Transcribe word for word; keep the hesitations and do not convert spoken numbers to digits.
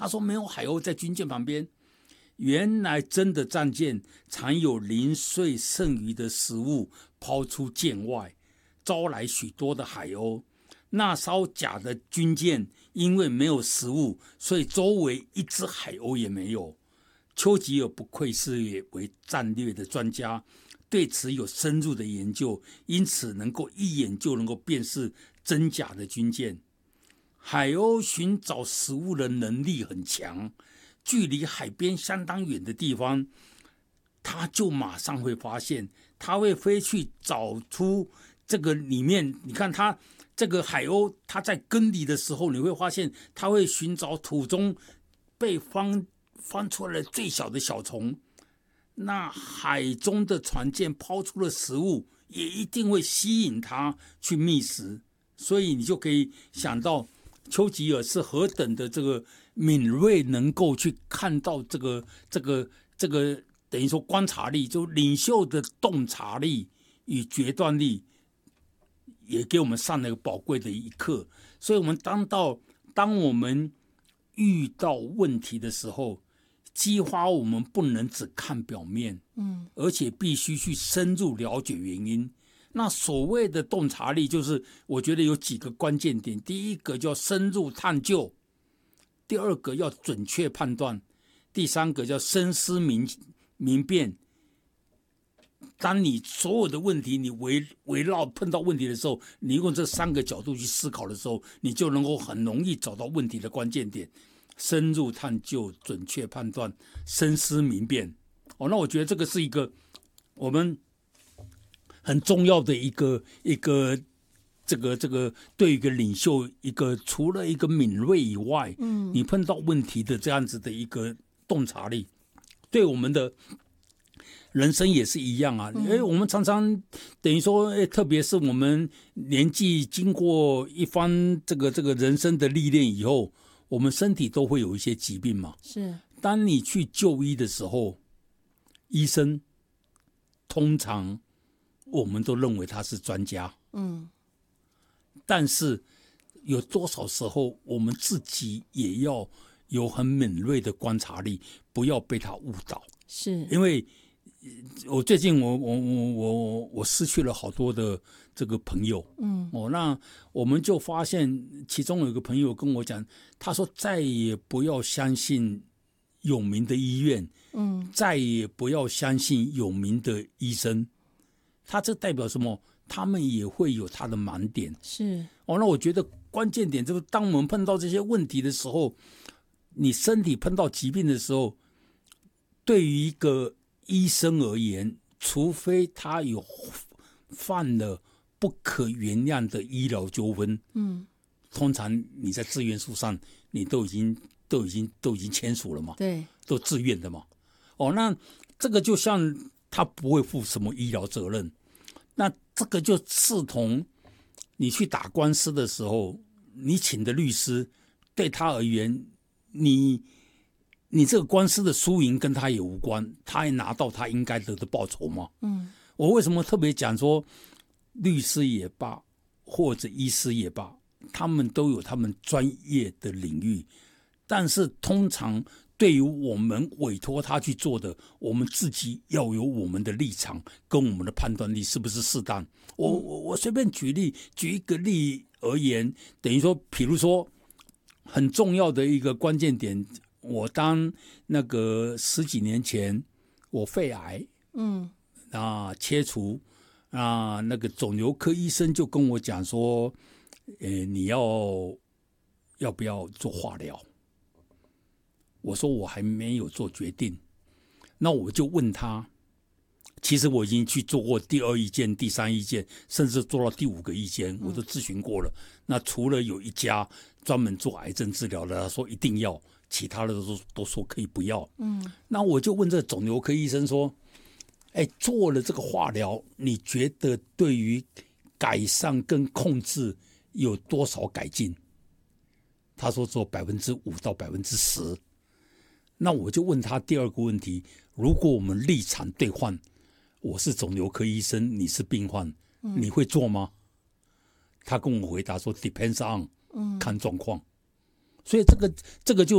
他说没有海鸥在军舰旁边。原来真的战舰藏有零碎剩余的食物抛出舰外，招来许多的海鸥。那艘假的军舰因为没有食物，所以周围一只海鸥也没有。丘吉尔不愧是为战略的专家，对此有深入的研究，因此能够一眼就能够辨识真假的军舰。海鸥寻找食物的能力很强，距离海边相当远的地方，它就马上会发现，它会飞去找出这个里面，你看它这个海鸥，它在耕犁的时候，你会发现它会寻找土中被翻翻出来的最小的小虫。那海中的船舰抛出的食物，也一定会吸引它去觅食。所以你就可以想到，丘吉尔是何等的这个敏锐，能够去看到这个这个这个等于说观察力，就领袖的洞察力与决断力，也给我们上了一个宝贵的一课。所以我们当到当我们遇到问题的时候，激发我们不能只看表面，嗯，而且必须去深入了解原因。那所谓的洞察力，就是我觉得有几个关键点。第一个叫深入探究，第二个要准确判断，第三个叫深思明明辨。当你所有的问题你 围, 围绕碰到问题的时候，你用这三个角度去思考的时候，你就能够很容易找到问题的关键点。深入探究、准确判断、深思明辨。哦，那我觉得这个是一个我们很重要的一个一个这个这个对于一个领袖，一个除了一个敏锐以外，嗯，你碰到问题的这样子的一个洞察力，对我们的人生也是一样啊。因为我们常常等于说，特别是我们年纪经过一番这个这个人生的历练以后，我们身体都会有一些疾病嘛。 是， 当你去就医的时候，医生通常我们都认为他是专家，嗯，但是有多少时候我们自己也要有很敏锐的观察力，不要被他误导。 是， 因为我最近我我我我我失去了好多的这个朋友，嗯，哦，那我们就发现，其中有一个朋友跟我讲，他说再也不要相信有名的医院，嗯，再也不要相信有名的医生。他这代表什么？他们也会有他的盲点。 是， 哦，那我觉得关键点就是，当我们碰到这些问题的时候，你身体碰到疾病的时候，对于一个医生而言，除非他有犯了不可原谅的医疗纠纷，嗯，通常你在自愿书上你都已经都已经都已经签署了嘛， 对， 都自愿的嘛。哦，那这个就像他不会负什么医疗责任，那这个就视同你去打官司的时候，你请的律师对他而言，你你这个官司的输赢跟他也无关，他也拿到他应该得的报酬嘛。嗯，我为什么特别讲说，律师也罢，或者医师也罢，他们都有他们专业的领域，但是通常对于我们委托他去做的，我们自己要有我们的立场跟我们的判断力是不是适当。我我我随便举例，举一个例而言，等于说，比如说很重要的一个关键点，我当那个十几年前我肺癌，嗯，啊切除啊，那个肿瘤科医生就跟我讲说，呃，你要要不要做化疗？我说我还没有做决定，那我就问他，其实我已经去做过第二意见、第三意见，甚至做到第五个意见，我都咨询过了。嗯、那除了有一家专门做癌症治疗的，他说一定要，其他的都都说可以不要。嗯，那我就问这个肿瘤科医生说，哎，做了这个化疗，你觉得对于改善跟控制有多少改进？他说只有百分之五到百分之十。那我就问他第二个问题：如果我们立场对换，我是肿瘤科医生，你是病患，你会做吗？他跟我回答说 ：“Depends on， 看状况。”所以这个这个就